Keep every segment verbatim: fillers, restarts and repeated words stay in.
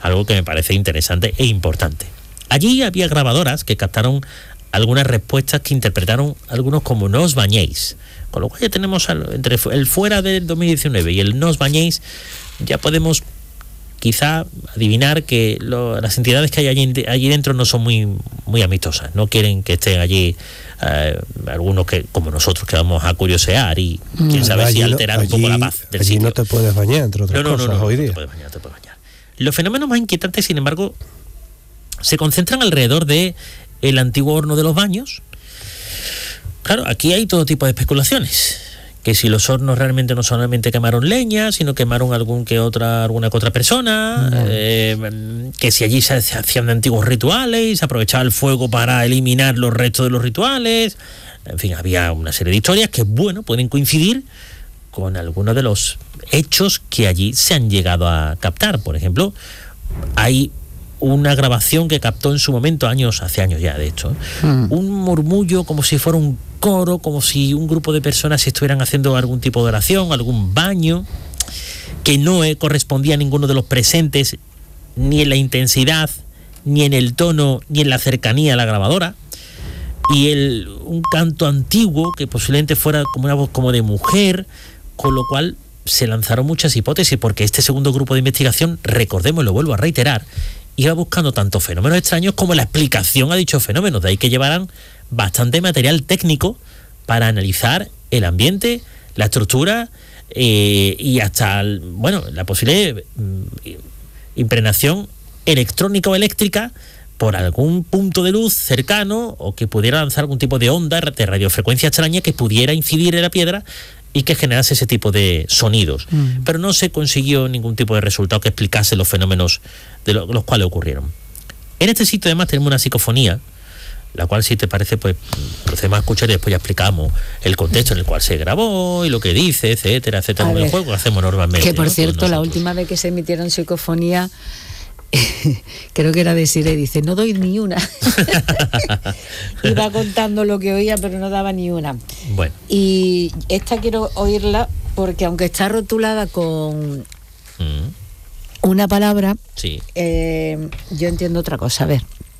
algo que me parece interesante e importante. Allí había grabadoras que captaron algunas respuestas que interpretaron algunos como "no os bañéis", con lo cual ya tenemos al, entre el fuera del dos mil diecinueve y el "no os bañéis", ya podemos quizá adivinar que lo, las entidades que hay allí, allí dentro no son muy muy amistosas, no quieren que estén allí eh, algunos que como nosotros que vamos a curiosear y mm. quién sabe allí si alterar no, allí, un poco la paz del allí sitio. no te puedes bañar, entre otras no, no, cosas, no, no, hoy no, día. No te puedes bañar, te puedes bañar. Los fenómenos más inquietantes, sin embargo, se concentran alrededor de el antiguo horno de los baños. Claro, aquí hay todo tipo de especulaciones, que si los hornos realmente no solamente quemaron leña, sino quemaron algún que otra, alguna que otra persona, no. eh, que si allí se, se hacían antiguos rituales y se aprovechaba el fuego para eliminar los restos de los rituales. En fin, había una serie de historias que, bueno, pueden coincidir con algunos de los hechos que allí se han llegado a captar. Por ejemplo, hay una grabación que captó en su momento, años, hace años ya de hecho, mm. un murmullo como si fuera un coro, como si un grupo de personas estuvieran haciendo algún tipo de oración, algún baño, que no eh, correspondía a ninguno de los presentes, ni en la intensidad, ni en el tono, ni en la cercanía a la grabadora, y el, un canto antiguo que posiblemente fuera como una voz como de mujer, con lo cual se lanzaron muchas hipótesis, porque este segundo grupo de investigación, recordemos, lo vuelvo a reiterar, iba buscando tanto fenómenos extraños como la explicación a dichos fenómenos, de ahí que llevaran bastante material técnico para analizar el ambiente, la estructura eh, y hasta, bueno, la posible eh, impregnación electrónica o eléctrica por algún punto de luz cercano o que pudiera lanzar algún tipo de onda de radiofrecuencia extraña que pudiera incidir en la piedra y que generase ese tipo de sonidos. Mm. Pero no se consiguió ningún tipo de resultado que explicase los fenómenos de lo, los cuales ocurrieron. En este sitio además tenemos una psicofonía, la cual, si te parece, pues procedemos a escuchar y después ya explicamos el contexto en el cual se grabó y lo que dice, etcétera, etcétera, en el juego que hacemos normalmente. Que por ¿no? cierto, la última vez que se emitieron psicofonía, creo que era de Sire, dice, no doy ni una. Iba contando lo que oía, pero no daba ni una. Bueno. Y esta quiero oírla porque aunque está rotulada con mm. una palabra, sí. eh, yo entiendo otra cosa. A ver.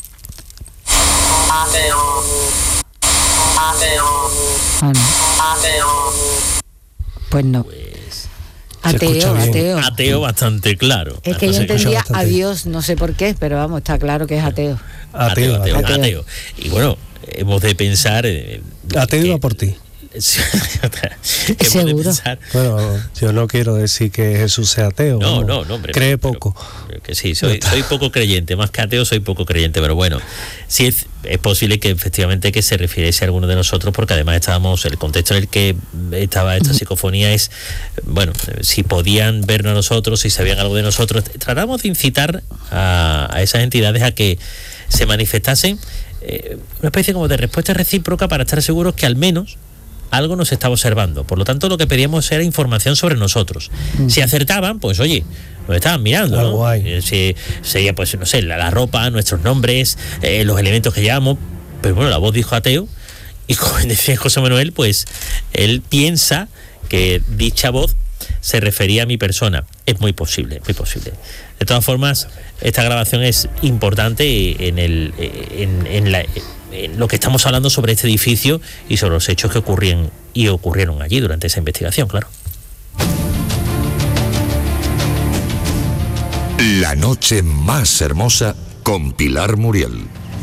Ateo. Ateo. Ah, no. Ateo. Pues no. Pues... Ateo, ateo. Ateo bastante claro. Es que yo entendía a Dios, no sé por qué, pero vamos, está claro que es ateo. Ateo, ateo, ateo. ateo. Y bueno, hemos de pensar... Eh, ateo iba por ti. Seguro. Pensar, bueno, yo no quiero decir que Jesús sea ateo. No, no, no, hombre. Cree pero, poco. Pero que sí, soy, soy poco creyente, más que ateo soy poco creyente, pero bueno, sí es, es posible que efectivamente que se refiriese a alguno de nosotros, porque además estábamos, el contexto en el que estaba esta psicofonía es, bueno, si podían vernos a nosotros, si sabían algo de nosotros, tratamos de incitar a, a esas entidades a que se manifestasen eh, una especie como de respuesta recíproca para estar seguros que al menos algo nos estaba observando. Por lo tanto, lo que pedíamos era información sobre nosotros. Mm. Si acertaban, pues oye, nos estaban mirando, ¿no? Guay. Eh, si sería, pues no sé, la, la ropa, nuestros nombres, eh, los elementos que llevamos. Pero bueno, la voz dijo ateo, y como decía José Manuel, pues él piensa que dicha voz se refería a mi persona. Es muy posible, muy posible. De todas formas, esta grabación es importante en el en, en la en lo que estamos hablando sobre este edificio y sobre los hechos que ocurrían y ocurrieron allí durante esa investigación, claro. La noche más hermosa con Pilar Muriel.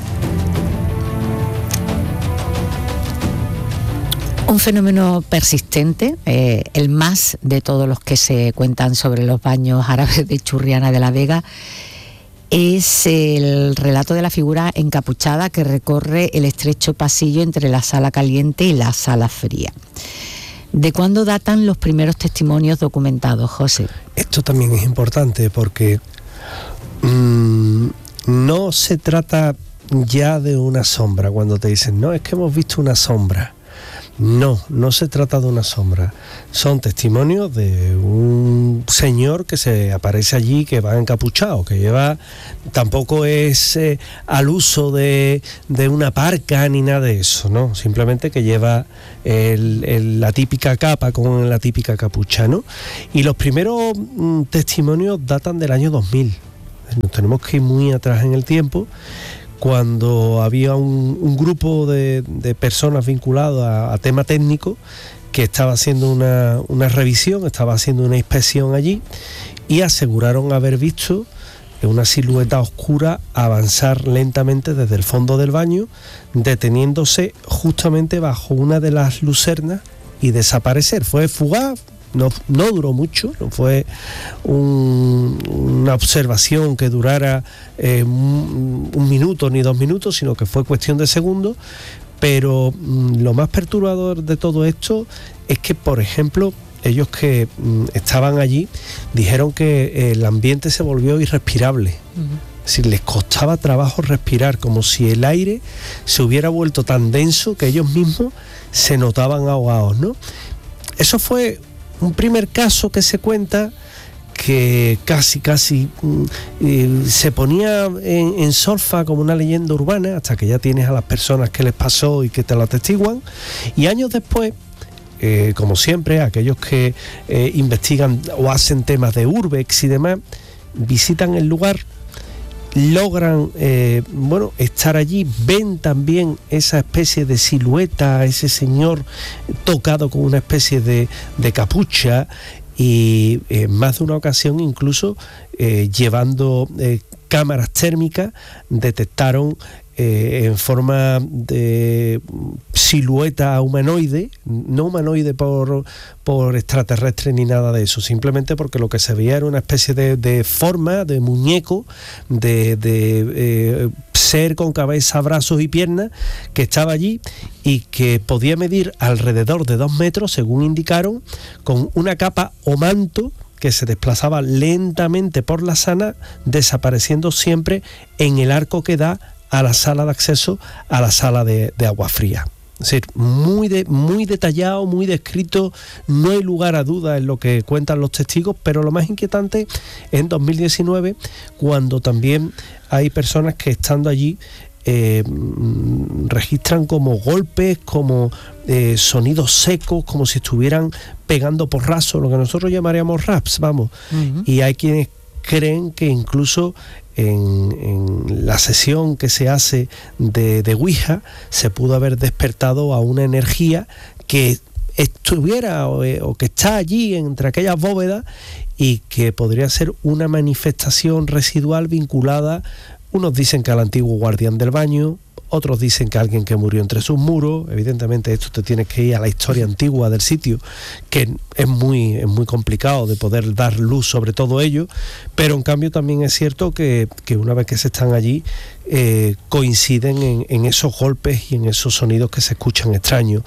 Un fenómeno persistente, eh, el más de todos los que se cuentan sobre los baños árabes de Churriana de la Vega, es el relato de la figura encapuchada que recorre el estrecho pasillo entre la sala caliente y la sala fría. ¿De cuándo datan los primeros testimonios documentados, José? Esto también es importante porque mmm, no se trata ya de una sombra. Cuando te dicen, no, es que hemos visto una sombra. No, no se trata de una sombra. Son testimonios de un señor que se aparece allí, que va encapuchado, que lleva, tampoco es eh, al uso de, de una parca ni nada de eso, ¿no? Simplemente que lleva el, el, la típica capa con la típica capucha, ¿no? Y los primeros mm, testimonios datan del año dos mil. nos tenemos que ir muy atrás en el tiempo, cuando había un, un grupo de, de personas vinculadas a, a tema técnico que estaba haciendo una, una revisión, estaba haciendo una inspección allí y aseguraron haber visto una silueta oscura avanzar lentamente desde el fondo del baño, deteniéndose justamente bajo una de las lucernas y desaparecer. Fue fugaz, no, no duró mucho, no fue un, una observación que durara eh, un, un minuto ni dos minutos, sino que fue cuestión de segundos. Pero mmm, lo más perturbador de todo esto es que, por ejemplo, ellos que mmm, estaban allí dijeron que eh, el ambiente se volvió irrespirable. Uh-huh. Es decir, les costaba trabajo respirar, como si el aire se hubiera vuelto tan denso que ellos mismos se notaban ahogados, ¿no? Eso fue un primer caso que se cuenta, que casi, casi eh, se ponía en, en solfa como una leyenda urbana, hasta que ya tienes a las personas que les pasó y que te lo atestiguan. Y años después, eh, como siempre, aquellos que eh, investigan o hacen temas de urbex y demás, visitan el lugar, logran eh, bueno, estar allí, ven también esa especie de silueta, ese señor tocado con una especie de, de capucha, y en eh, más de una ocasión incluso eh, llevando eh, cámaras térmicas detectaron eh, en forma de silueta humanoide, no humanoide por, por extraterrestre ni nada de eso, simplemente porque lo que se veía era una especie de, de forma, de muñeco, de, de eh, ser con cabeza, brazos y piernas, que estaba allí y que podía medir alrededor de dos metros, según indicaron, con una capa o manto que se desplazaba lentamente por la sala, desapareciendo siempre en el arco que da a la sala de acceso a la sala de, de agua fría. Es decir, muy, de, muy detallado, muy descrito, no hay lugar a duda en lo que cuentan los testigos, pero lo más inquietante es en dos mil diecinueve, cuando también hay personas que estando allí eh, registran como golpes, como eh, sonidos secos, como si estuvieran pegando porrazos, lo que nosotros llamaríamos raps, vamos. Uh-huh. Y hay quienes creen que incluso En, en la sesión que se hace de, de Ouija se pudo haber despertado a una energía que estuviera o, o que está allí entre aquellas bóvedas y que podría ser una manifestación residual vinculada, unos dicen que al antiguo guardián del baño, otros dicen que alguien que murió entre sus muros. Evidentemente esto te tienes que ir a la historia antigua del sitio, que es muy, es muy complicado de poder dar luz sobre todo ello, pero en cambio también es cierto que, que una vez que se están allí eh, coinciden en, en esos golpes y en esos sonidos que se escuchan extraños.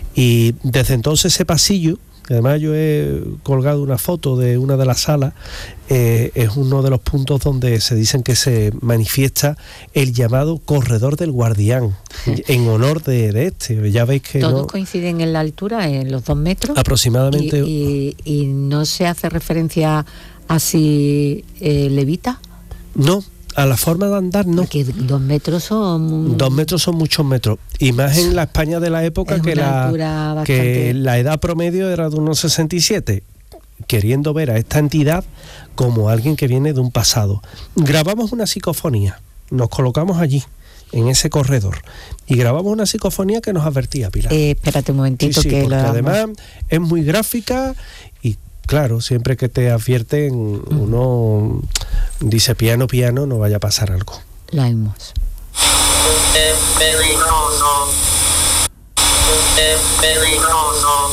Y desde entonces ese pasillo, que además yo he colgado una foto de una de las salas, eh, es uno de los puntos donde se dicen que se manifiesta el llamado corredor del guardián, en honor de, de este. Ya veis que todos no, coinciden en la altura, en los dos metros aproximadamente, y, y, y no se hace referencia a si eh, levita. No, a la forma de andar no. Porque dos metros son... Dos metros son muchos metros. Y más en la España de la época, que la, bastante... que la edad promedio era de unos sesenta y siete. Queriendo ver a esta entidad como alguien que viene de un pasado. Grabamos una psicofonía. Nos colocamos allí, en ese corredor. Y grabamos una psicofonía que nos advertía, Pilar. Eh, espérate un momentito, sí, sí, que porque la... además es muy gráfica y claro, siempre que te advierten, uno dice piano, piano, no vaya a pasar algo. La hemos. Es peligroso. Es peligroso.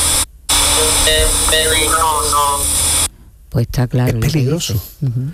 Es peligroso. Pues está claro. Es peligroso. Uh-huh.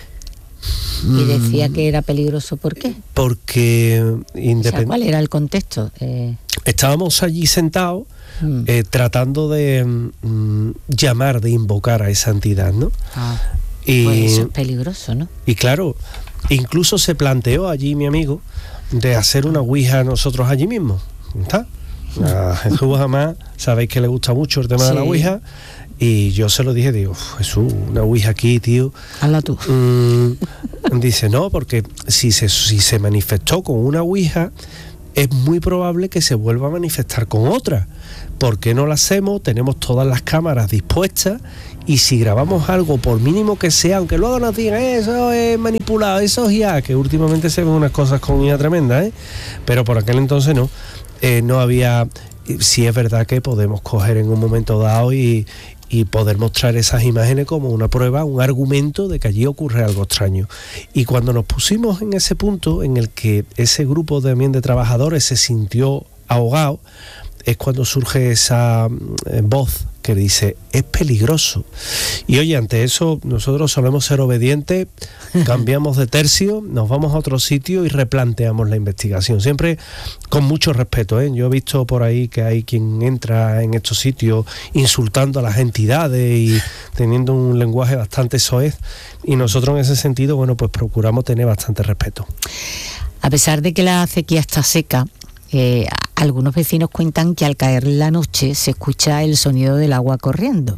Y decía que era peligroso, ¿por qué? Porque independ... o sea, ¿cuál era el contexto? Eh... Estábamos allí sentados mm. eh, tratando de mm, llamar, de invocar a esa entidad, ¿no? Ah, y, pues eso es peligroso, ¿no? Y claro, incluso se planteó allí mi amigo de hacer una ouija nosotros allí mismo, ¿está? A Jesús jamás, sabéis que le gusta mucho el tema sí. de la ouija. Y yo se lo dije, digo, Jesús, una ouija aquí, tío. Hazla tú. Mm, dice, no, porque si se, si se manifestó con una ouija, es muy probable que se vuelva a manifestar con otra. ¿Por qué no lo hacemos? Tenemos todas las cámaras dispuestas y si grabamos algo, por mínimo que sea, aunque luego nos digan eh, eso es manipulado, eso es I A, que últimamente se ven unas cosas con I A tremendas, ¿eh? Pero por aquel entonces no, eh, no había... Sí es verdad que podemos coger en un momento dado y, y poder mostrar esas imágenes como una prueba, un argumento de que allí ocurre algo extraño. Y cuando nos pusimos en ese punto en el que ese grupo también de trabajadores se sintió ahogado, es cuando surge esa eh, voz que dice, es peligroso. Y oye, ante eso nosotros solemos ser obedientes, cambiamos de tercio, nos vamos a otro sitio y replanteamos la investigación, siempre con mucho respeto, ¿eh? Yo he visto por ahí que hay quien entra en estos sitios insultando a las entidades y teniendo un lenguaje bastante soez, y nosotros en ese sentido, bueno, pues procuramos tener bastante respeto. A pesar de que la acequia está seca, Eh, algunos vecinos cuentan que al caer la noche se escucha el sonido del agua corriendo.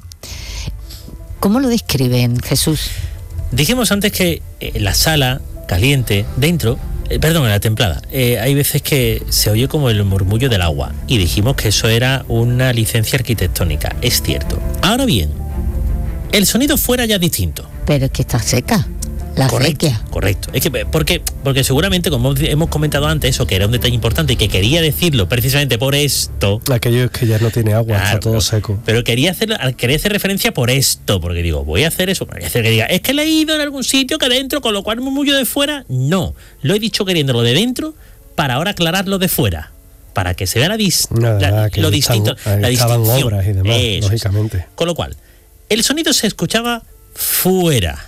¿Cómo lo describen, Jesús? Dijimos antes que en la sala caliente, dentro, eh, perdón, en la templada, eh, hay veces que se oye como el murmullo del agua y dijimos que eso era una licencia arquitectónica. Es cierto. Ahora bien, el sonido fuera ya es distinto. Pero es que está seca. La correcto, acequia. Correcto. Es que porque, porque seguramente, como hemos comentado antes, eso que era un detalle importante y que quería decirlo precisamente por esto. Aquello es que ya no tiene agua, claro, está todo pero, seco. Pero quería hacer, quería hacer referencia por esto, porque digo, voy a hacer eso, voy a hacer que diga, es que he leído en algún sitio que adentro, con lo cual el murmullo de fuera, no. Lo he dicho queriéndolo de dentro para ahora aclararlo de fuera. Para que se vea la dis, Nada, la, que lo están, distinto, la estaban distinción. Obras y demás, Eso lógicamente. Es. Con lo cual, el sonido se escuchaba fuera.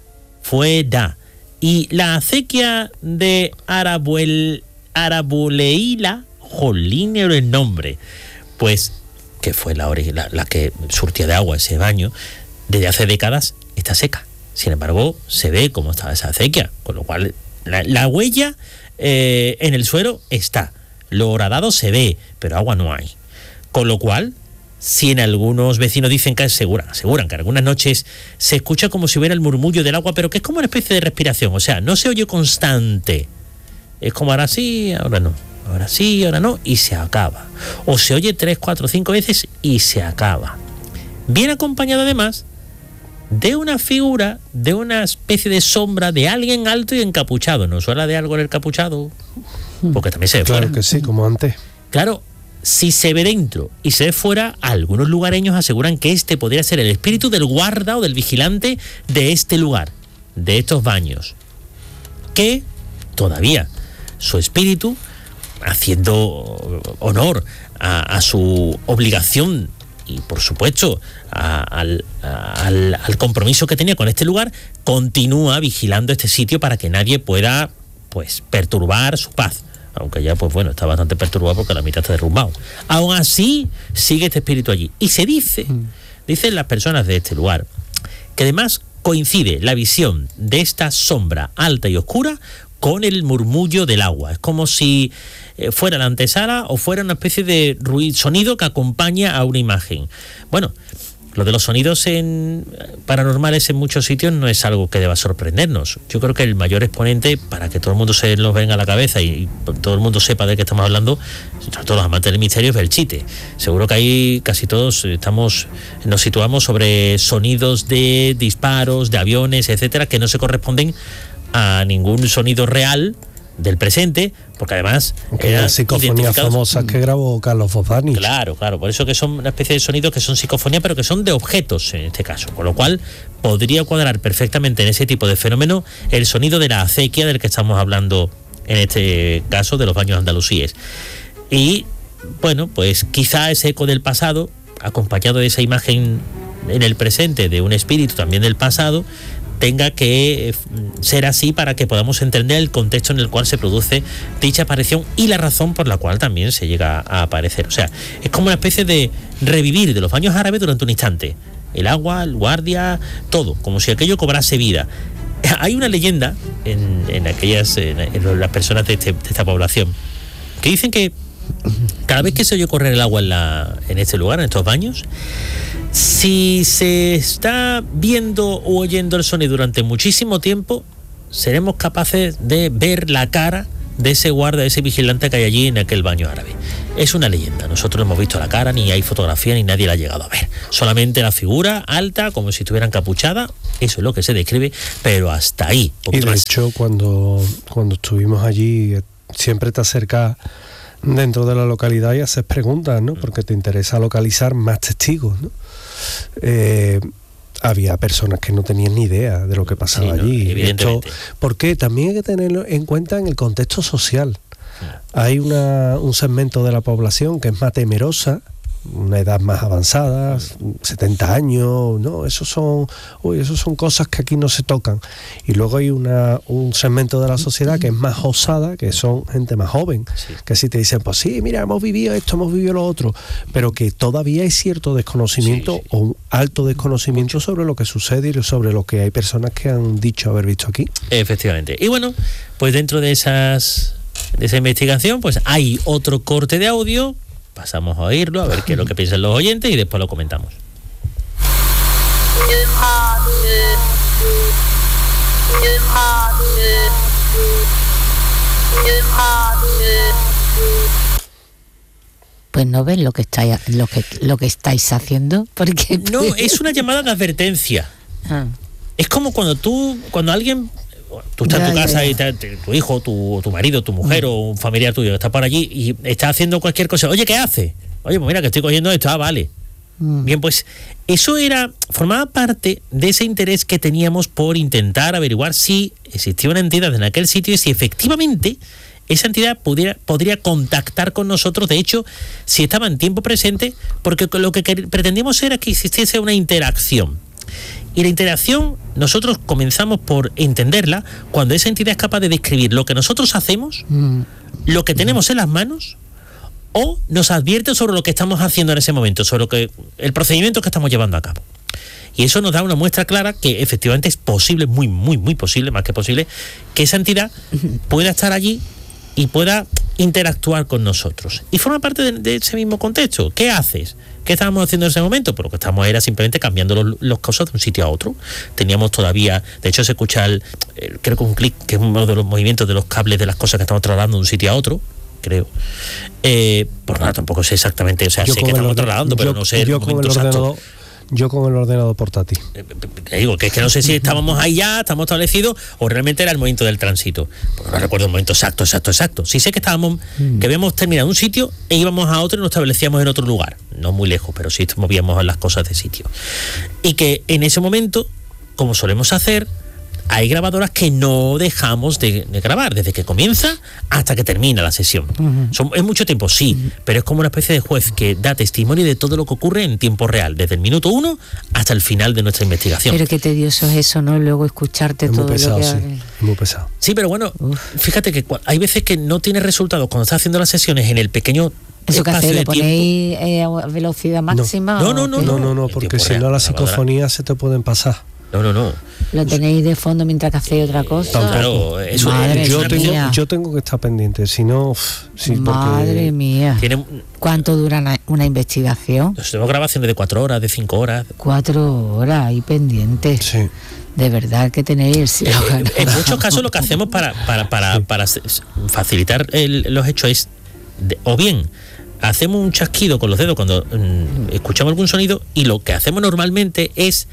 Fuera. Y la acequia de Arabuel, Arabuleila, jolín era el nombre, pues que fue la, la, la que surtía de agua ese baño, desde hace décadas está seca. Sin embargo, se ve cómo estaba esa acequia, con lo cual la, la huella eh, en el suelo está. Lo horadado se ve, pero agua no hay. Con lo cual, si en algunos vecinos dicen que aseguran, aseguran que algunas noches se escucha como si hubiera el murmullo del agua, pero que es como una especie de respiración, o sea, no se oye constante. Es como ahora sí, ahora no, ahora sí, ahora no, y se acaba. O se oye tres, cuatro, cinco veces y se acaba. Viene acompañado además de una figura, de una especie de sombra de alguien alto y encapuchado. ¿No suena de algo en el encapuchado? Porque también se ve Claro fuera. que sí, como antes. Claro. Si se ve dentro y se ve fuera, algunos lugareños aseguran que este podría ser el espíritu del guarda o del vigilante de este lugar, de estos baños. Que todavía su espíritu, haciendo honor a, a su obligación y por supuesto a, al, a, al, al compromiso que tenía con este lugar, continúa vigilando este sitio para que nadie pueda pues perturbar su paz. Aunque ya, pues bueno, está bastante perturbado porque la mitad está derrumbado. Aún así, sigue este espíritu allí. Y se dice, mm. dicen las personas de este lugar, que además coincide la visión de esta sombra alta y oscura con el murmullo del agua. Es como si eh, fuera la antesala o fuera una especie de ruido, sonido que acompaña a una imagen. Bueno, lo de los sonidos en paranormales en muchos sitios no es algo que deba sorprendernos. Yo creo que el mayor exponente, para que todo el mundo se nos venga a la cabeza y, y todo el mundo sepa de qué estamos hablando, sobre todo los amantes del misterio, es Belchite. Seguro que ahí casi todos estamos, nos situamos sobre sonidos de disparos, de aviones, etcétera, que no se corresponden a ningún sonido real del presente, porque además eran psicofonías famosas que grabó Carlos Fofani. Claro, claro, por eso que son una especie de sonidos que son psicofonía, pero que son de objetos en este caso, con lo cual podría cuadrar perfectamente en ese tipo de fenómeno el sonido de la acequia del que estamos hablando en este caso, de los baños andalusíes. Y bueno, pues quizá ese eco del pasado, acompañado de esa imagen en el presente de un espíritu también del pasado, tenga que ser así para que podamos entender el contexto en el cual se produce dicha aparición y la razón por la cual también se llega a aparecer. O sea, es como una especie de revivir de los baños árabes durante un instante. El agua, el guardia, todo, como si aquello cobrase vida. Hay una leyenda en, en aquellas en, en las personas de, este, de esta población que dicen que cada vez que se oye correr el agua en, la, en este lugar, en estos baños, si se está viendo o oyendo el sonido durante muchísimo tiempo, seremos capaces de ver la cara de ese guarda, de ese vigilante que hay allí en aquel baño árabe. Es una leyenda, nosotros no hemos visto la cara, ni hay fotografía, ni nadie la ha llegado a ver. Solamente la figura alta, como si estuviera encapuchada, eso es lo que se describe, pero hasta ahí. Y de más. hecho, cuando, cuando estuvimos allí, siempre te acercas dentro de la localidad y haces preguntas, ¿no? Porque te interesa localizar más testigos, ¿no? Eh, había personas que no tenían ni idea de lo que pasaba sí, ¿no? allí. Evidentemente. Esto, porque también hay que tenerlo en cuenta en el contexto social. Hay una, un segmento de la población que es más temerosa, una edad más avanzada, setenta años, no, esos son, uy, esos son cosas que aquí no se tocan. Y luego hay una, un segmento de la sociedad que es más osada, que son gente más joven, sí. que si te dicen, pues sí, mira, hemos vivido esto, hemos vivido lo otro, pero que todavía hay cierto desconocimiento sí, sí. o un alto desconocimiento sobre lo que sucede y sobre lo que hay personas que han dicho haber visto aquí. Efectivamente. Y bueno, pues dentro de esas de esa investigación, pues hay otro corte de audio. Pasamos a oírlo, a ver qué es lo que piensan los oyentes y después lo comentamos. Pues no ven lo que estáis lo que lo que estáis haciendo, porque no es una llamada de advertencia. Ah. Es como cuando tú cuando alguien tú estás ya, en tu casa ya, ya. y te, te, tu hijo, tu, tu marido, tu mujer mm. o un familiar tuyo está por allí y está haciendo cualquier cosa. Oye, ¿qué hace? Oye, pues mira que estoy cogiendo esto. Ah, vale. Mm. Bien, pues eso era formaba parte de ese interés que teníamos por intentar averiguar si existía una entidad en aquel sitio y si efectivamente esa entidad pudiera, podría contactar con nosotros. De hecho, si estaba en tiempo presente, porque lo que pretendíamos era que existiese una interacción. Y la interacción, nosotros comenzamos por entenderla cuando esa entidad es capaz de describir lo que nosotros hacemos, mm. lo que tenemos en las manos, o nos advierte sobre lo que estamos haciendo en ese momento, sobre lo que el procedimiento que estamos llevando a cabo. Y eso nos da una muestra clara que efectivamente es posible, muy, muy, muy posible, más que posible, que esa entidad pueda estar allí y pueda interactuar con nosotros. Y forma parte de, de ese mismo contexto. ¿Qué haces? ¿Qué estábamos haciendo en ese momento? Pues lo que estábamos era simplemente cambiando los, los causos de un sitio a otro. Teníamos todavía, de hecho se escucha el, el, creo que un clic, que es uno de los movimientos de los cables de las cosas que estamos trasladando de un sitio a otro, creo. Eh, por nada, tampoco sé exactamente, o sea, yo sé que estamos trasladando, pero yo, no sé yo el momento exacto. Yo con el ordenador portátil. Eh, te digo que es que no sé si estábamos ahí ya, estamos establecidos, o realmente era el momento del tránsito. Porque no recuerdo el momento exacto, exacto, exacto. Sí sé que estábamos, mm. que habíamos terminado un sitio e íbamos a otro y nos establecíamos en otro lugar. No muy lejos, pero sí movíamos las cosas de sitio. Y que en ese momento, como solemos hacer, hay grabadoras que no dejamos de, de grabar, desde que comienza hasta que termina la sesión. Uh-huh. Son, es mucho tiempo, sí, uh-huh. pero es como una especie de juez que da testimonio de todo lo que ocurre en tiempo real, desde el minuto uno hasta el final de nuestra investigación. Pero qué tedioso es eso, ¿no? Luego escucharte es todo muy pesado, lo que... Sí, muy pesado. Sí, pero bueno, Uf. fíjate que hay veces que no tienes resultados cuando estás haciendo las sesiones en el pequeño... ¿Eso que hace? ¿Le ponéis eh, a velocidad máxima? No, no, no, no, no, no, no, porque si no las psicofonías se te pueden pasar. No, no, no. ¿Lo tenéis de fondo mientras que hacéis otra cosa? Claro, eso Madre es yo, tengo, mía. yo tengo que estar pendiente, si no... Sí, Madre porque mía. Tiene, ¿Cuánto dura una, una investigación? Tenemos grabaciones de cuatro horas, de cinco horas. Cuatro horas ahí pendientes. Sí. De verdad que tenéis... Eh, en muchos casos lo que hacemos para, para, para, sí. para facilitar el, los hechos es, de, o bien... hacemos un chasquido con los dedos cuando mmm, escuchamos algún sonido y lo que hacemos normalmente es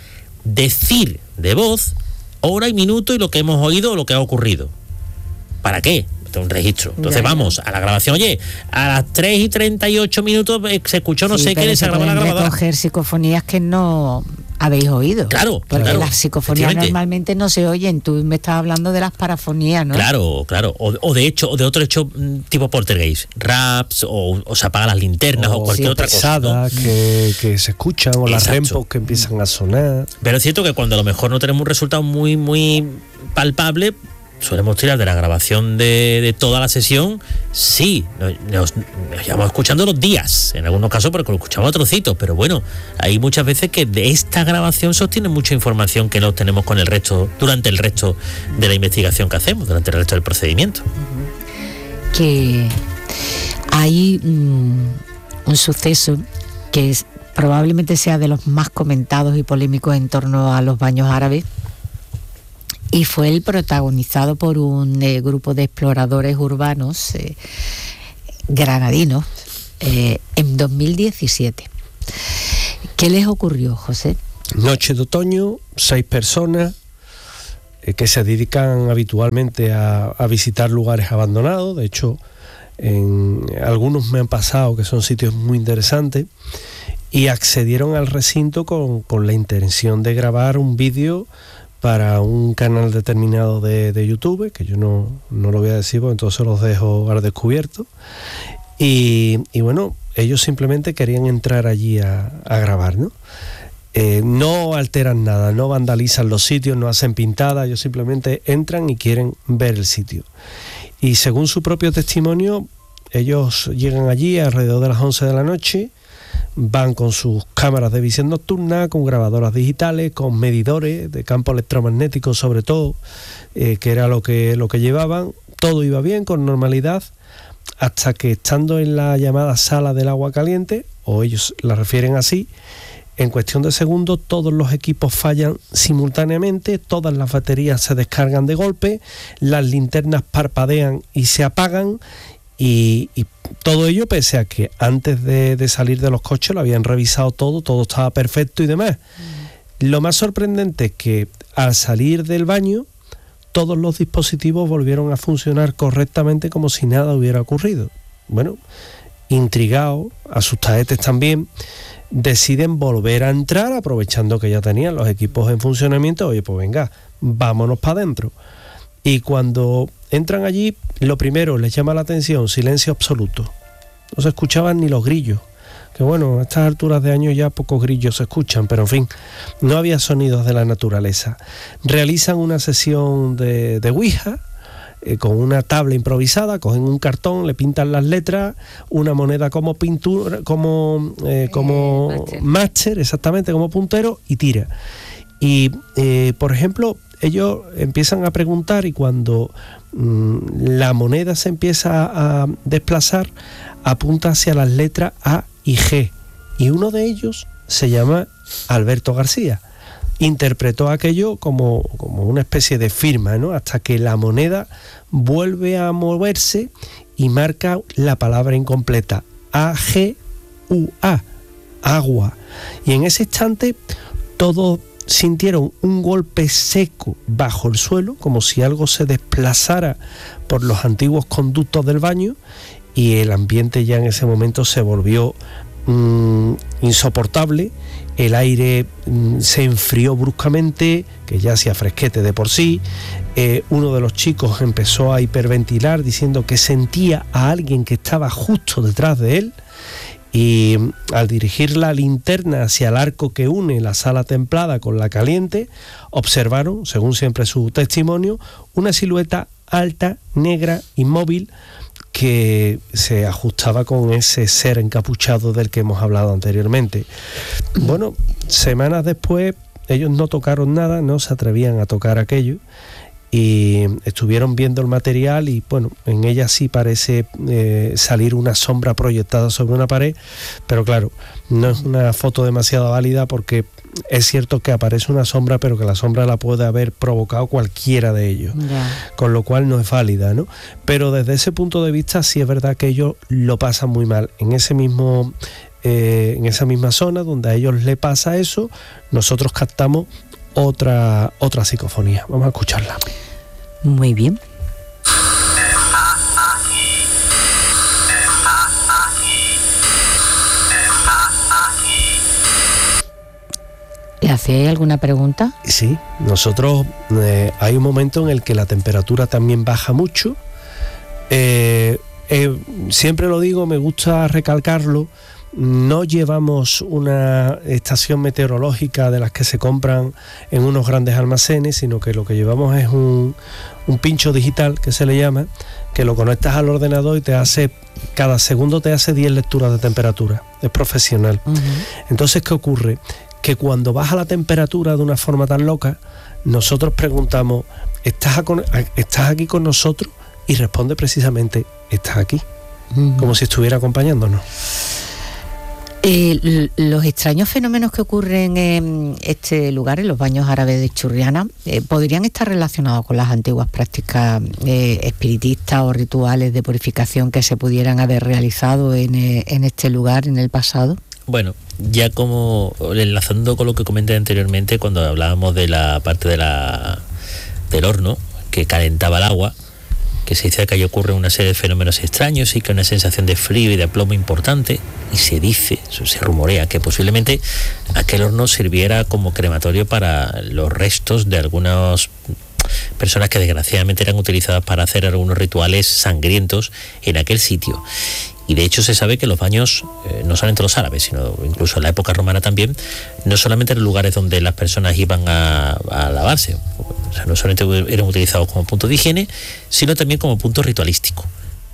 decir de voz hora y minuto y lo que hemos oído o lo que ha ocurrido. ¿Para qué? Este es un registro. Entonces ya, vamos ya. a la grabación. Oye, a las tres y treinta y ocho minutos se escuchó no sí, sé qué, se grabó la grabadora. Recoger psicofonías que no habéis oído. Claro, porque claro, las psicofonías normalmente no se oyen. Tú me estás hablando de las parafonías, ¿no? Claro, claro. O, o de hecho, o de otro hecho tipo poltergeist, raps, o, o se apagan las linternas, o, o cualquier sí, otra cosa, ¿no? que, que se escuchan, o Exacto. las rempos que empiezan a sonar. Pero es cierto que cuando a lo mejor no tenemos un resultado muy, muy palpable, solemos tirar de la grabación de, de toda la sesión. Sí, nos, nos llevamos escuchando los días, en algunos casos porque lo escuchamos a trocitos, pero bueno, hay muchas veces que de esta grabación se obtiene mucha información que no obtenemos con el resto, durante el resto de la investigación que hacemos, durante el resto del procedimiento. Que hay mmm, un suceso que es, probablemente sea de los más comentados y polémicos en torno a los baños árabes, y fue el protagonizado por un eh, grupo de exploradores urbanos eh, granadinos eh, en dos mil diecisiete. ¿Qué les ocurrió, José? Noche de otoño, seis personas eh, que se dedican habitualmente a, a visitar lugares abandonados. De hecho, en algunos me han pasado que son sitios muy interesantes, y accedieron al recinto con, con la intención de grabar un vídeo para un canal determinado de, de YouTube, que yo no, no lo voy a decir porque entonces los dejo al descubierto. Y, y bueno, ellos simplemente querían entrar allí a, a grabar, ¿no? Eh, no alteran nada, no vandalizan los sitios, no hacen pintadas, ellos simplemente entran y quieren ver el sitio. Y según su propio testimonio, ellos llegan allí alrededor de las once de la noche, van con sus cámaras de visión nocturna, con grabadoras digitales, con medidores de campo electromagnético sobre todo, eh, que era lo que, lo que llevaban. Todo iba bien, con normalidad, hasta que estando en la llamada sala del agua caliente, o ellos la refieren así, en cuestión de segundos todos los equipos fallan simultáneamente, todas las baterías se descargan de golpe, las linternas parpadean y se apagan, y, y todo ello pese a que antes de, de salir de los coches lo habían revisado todo, todo estaba perfecto y demás. Mm. Lo más sorprendente es que al salir del baño todos los dispositivos volvieron a funcionar correctamente como si nada hubiera ocurrido. Bueno, intrigados, asustadetes también, deciden volver a entrar aprovechando que ya tenían los equipos en funcionamiento. Oye, pues venga, vámonos para adentro. Y cuando entran allí, lo primero les llama la atención, silencio absoluto. No se escuchaban ni los grillos, que bueno, a estas alturas de año ya pocos grillos se escuchan, pero en fin, no había sonidos de la naturaleza. Realizan una sesión de, de Ouija, eh, con una tabla improvisada, cogen un cartón, le pintan las letras, una moneda como pintura, como, eh, como eh, máster. máster, exactamente, como puntero, y tira. Y, eh, por ejemplo, ellos empiezan a preguntar, y cuando mmm, la moneda se empieza a desplazar, apunta hacia las letras A y G, y uno de ellos se llama Alberto García. Interpretó aquello como, como una especie de firma, ¿no? Hasta que la moneda vuelve a moverse y marca la palabra incompleta, A G U A, agua. Y en ese instante todos sintieron un golpe seco bajo el suelo, como si algo se desplazara por los antiguos conductos del baño, y el ambiente ya en ese momento se volvió mmm, insoportable. El aire mmm, se enfrió bruscamente, que ya hacía fresquete de por sí. Eh, uno de los chicos empezó a hiperventilar diciendo que sentía a alguien que estaba justo detrás de él. Y al dirigir la linterna hacia el arco que une la sala templada con la caliente, observaron, según siempre su testimonio, una silueta alta, negra, inmóvil, que se ajustaba con ese ser encapuchado del que hemos hablado anteriormente. Bueno, semanas después ellos no tocaron nada, no se atrevían a tocar aquello, y estuvieron viendo el material, y bueno, en ella sí parece eh, salir una sombra proyectada sobre una pared, pero claro, no es una foto demasiado válida, porque es cierto que aparece una sombra, pero que la sombra la puede haber provocado cualquiera de ellos, yeah. Con lo cual no es válida, ¿no? Pero desde ese punto de vista sí es verdad que ellos lo pasan muy mal. En ese mismo eh, en esa misma zona donde a ellos les pasa eso, nosotros captamos otra otra psicofonía. Vamos a escucharla. Muy bien. ¿Le hace alguna pregunta? Sí, nosotros eh, hay un momento en el que la temperatura también baja mucho. Eh, eh, siempre lo digo, me gusta recalcarlo. No llevamos una estación meteorológica de las que se compran en unos grandes almacenes, sino que lo que llevamos es un, un pincho digital, que se le llama, que lo conectas al ordenador y te hace, cada segundo te hace diez lecturas de temperatura. Es profesional. Uh-huh. Entonces, ¿qué ocurre? Que cuando baja la temperatura de una forma tan loca, nosotros preguntamos, ¿estás, a, ¿estás aquí con nosotros? Y responde precisamente, ¿estás aquí? Uh-huh. Como si estuviera acompañándonos. Eh, los extraños fenómenos que ocurren en este lugar, en los baños árabes de Churriana, eh, podrían estar relacionados con las antiguas prácticas eh, espiritistas o rituales de purificación que se pudieran haber realizado en, eh, en este lugar en el pasado. Bueno, ya como enlazando con lo que comenté anteriormente cuando hablábamos de la parte de la del horno que calentaba el agua, que se dice que ahí ocurre una serie de fenómenos extraños y que hay una sensación de frío y de plomo importante, y se dice, se rumorea que posiblemente aquel horno sirviera como crematorio para los restos de algunas personas que desgraciadamente eran utilizadas para hacer algunos rituales sangrientos en aquel sitio. Y de hecho se sabe que los baños, eh, no solamente los árabes, sino incluso en la época romana también, no solamente eran lugares donde las personas iban a, a lavarse, o sea, no solamente eran utilizados como punto de higiene, sino también como punto ritualístico.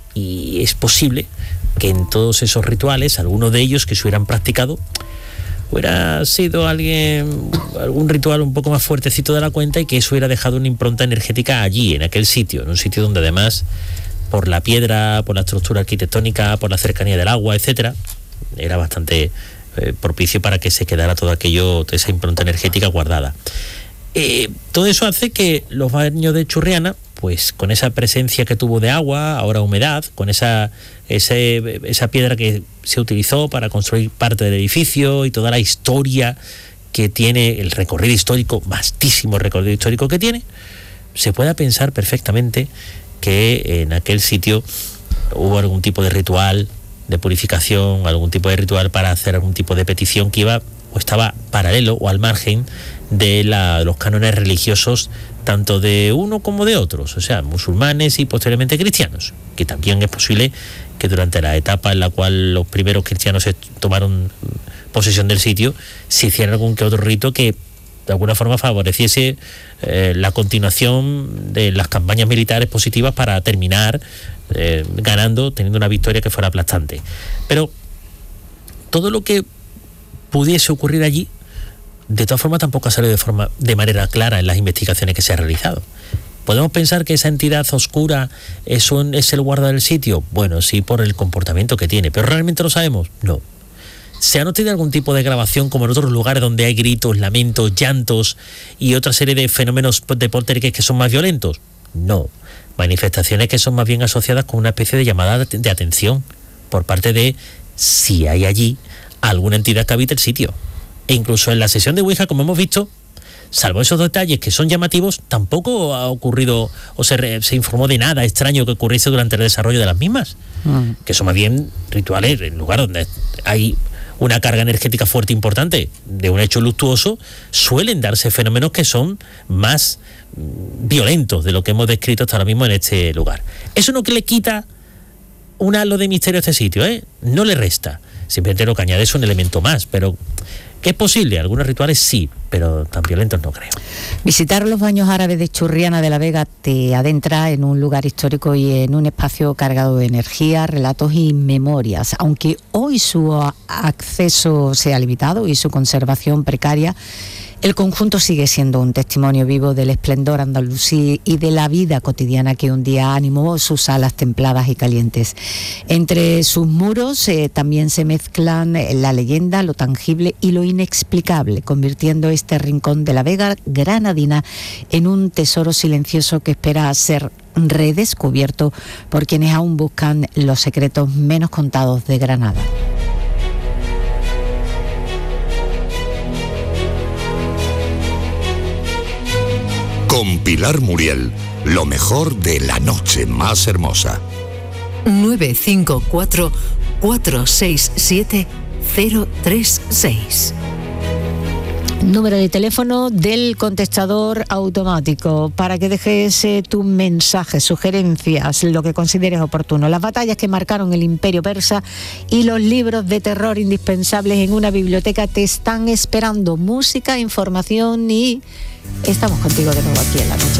Y es posible que en todos esos rituales, algunos de ellos que se hubieran practicado, hubiera sido alguien, algún ritual un poco más fuertecito de la cuenta y que eso hubiera dejado una impronta energética allí, en aquel sitio, en un sitio donde además, por la piedra, por la estructura arquitectónica, por la cercanía del agua, etcétera, era bastante eh, propicio para que se quedara todo aquello, esa impronta energética guardada. Eh, todo eso hace que los baños de Churriana, pues con esa presencia que tuvo de agua, ahora humedad, con esa, ese, esa piedra que se utilizó para construir parte del edificio y toda la historia que tiene, el recorrido histórico, vastísimo recorrido histórico que tiene, se pueda pensar perfectamente que en aquel sitio hubo algún tipo de ritual de purificación, algún tipo de ritual para hacer algún tipo de petición que iba o estaba paralelo o al margen de la, los cánones religiosos tanto de uno como de otros, o sea, musulmanes y posteriormente cristianos, que también es posible que durante la etapa en la cual los primeros cristianos tomaron posesión del sitio se hiciera algún que otro rito que de alguna forma favoreciese eh, la continuación de las campañas militares positivas para terminar eh, ganando, teniendo una victoria que fuera aplastante. Pero todo lo que pudiese ocurrir allí, de todas formas tampoco ha salido de forma de manera clara en las investigaciones que se han realizado. ¿Podemos pensar que esa entidad oscura es, un, es el guarda del sitio? Bueno, sí, por el comportamiento que tiene, pero ¿realmente lo sabemos? No. ¿Se ha notado algún tipo de grabación como en otros lugares donde hay gritos, lamentos, llantos y otra serie de fenómenos de poltergeist que son más violentos? No. Manifestaciones que son más bien asociadas con una especie de llamada de atención por parte de si hay allí alguna entidad que habita el sitio. E incluso en la sesión de Ouija, como hemos visto, salvo esos detalles que son llamativos, tampoco ha ocurrido o se, re, se informó de nada extraño que ocurriese durante el desarrollo de las mismas, mm. que son más bien rituales en lugar donde hay una carga energética fuerte importante de un hecho luctuoso, suelen darse fenómenos que son más violentos de lo que hemos descrito hasta ahora mismo en este lugar. Eso no que le quita un halo de misterio a este sitio, ¿eh? No le resta, simplemente lo que añade es un elemento más, pero ¿que es posible? Algunos rituales sí, pero tan violentos no creo. Visitar los baños árabes de Churriana de la Vega te adentra en un lugar histórico y en un espacio cargado de energía, relatos y memorias. Aunque hoy su acceso sea limitado y su conservación precaria, el conjunto sigue siendo un testimonio vivo del esplendor andalusí y de la vida cotidiana que un día animó sus alas templadas y calientes. Entre sus muros eh, también se mezclan la leyenda, lo tangible y lo inexplicable, convirtiendo este rincón de la Vega granadina en un tesoro silencioso que espera ser redescubierto por quienes aún buscan los secretos menos contados de Granada. Con Pilar Muriel, lo mejor de la noche más hermosa. nueve cinco cuatro, cuatro seis siete, cero tres seis. Número de teléfono del contestador automático para que dejes eh, tus mensajes, sugerencias, lo que consideres oportuno. Las batallas que marcaron el Imperio Persa y los libros de terror indispensables en una biblioteca te están esperando. Música, información y estamos contigo de nuevo aquí en la noche.